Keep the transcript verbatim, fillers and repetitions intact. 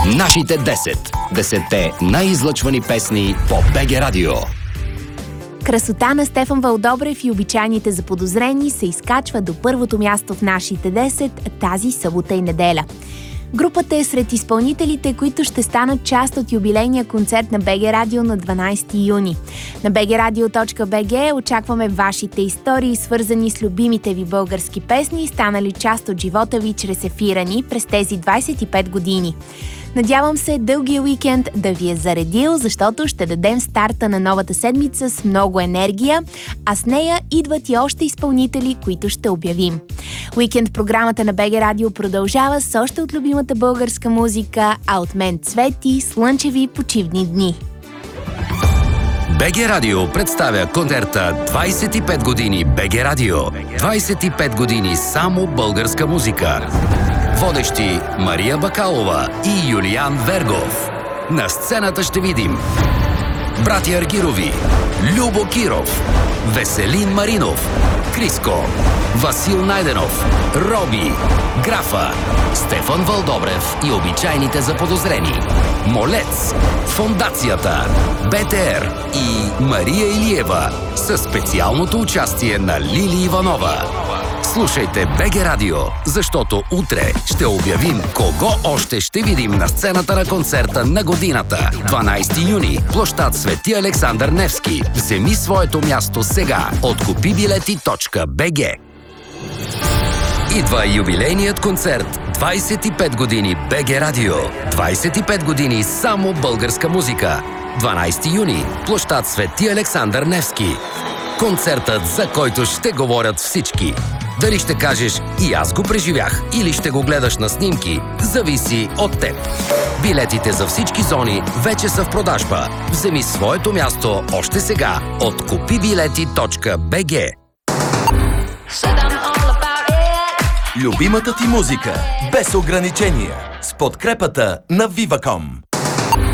Нашите десет. Десетте най-излъчвани песни по БГ Радио. Красота на Стефан Вълдобрев и обичайните заподозрени се изкачва до първото място в нашите десет тази събота и неделя. Групата е сред изпълнителите, които ще станат част от юбилейния концерт на БГ Радио на дванайсети юни. На би джи радио точка би джи очакваме вашите истории, свързани с любимите ви български песни, станали част от живота ви чрез ефира ни през тези двайсет и пет години. Надявам се дългия уикенд да ви е заредил, защото ще дадем старта на новата седмица с много енергия, а с нея идват и още изпълнители, които ще обявим. Уикенд програмата на БГ Радио продължава с още от любимата българска музика, а от мен цвети, слънчеви почивни дни. БГ Радио представя концерта двайсет и пет години БГ Радио. двайсет и пет години само българска музика. Водещи Мария Бакалова и Юлиан Вергов. На сцената ще видим братя Аргирови, Любо Киров, Веселин Маринов, Криско, Васил Найденов, Роби, Графа, Стефан Вълдобрев и обичайните заподозрени, Молец, Фондацията, БТР и Мария Илиева със специалното участие на Лили Иванова. Слушайте БГ Радио, защото утре ще обявим кого още ще видим на сцената на концерта на годината. дванайсети юни, площад Свети Александър Невски. Вземи своето място сега от купи билети точка би джи. Идва юбилейният концерт двайсет и пет години БГ Радио. двайсет и пет години само българска музика. дванайсети юни, площад Свети Александър Невски. Концертът, за който ще говорят всички. Дали ще кажеш "и аз го преживях" или ще го гледаш на снимки, зависи от теб. Билетите за всички зони вече са в продажба. Вземи своето място още сега от купи билети точка би джи. Любимата ти музика без ограничения с подкрепата на Viva точка com.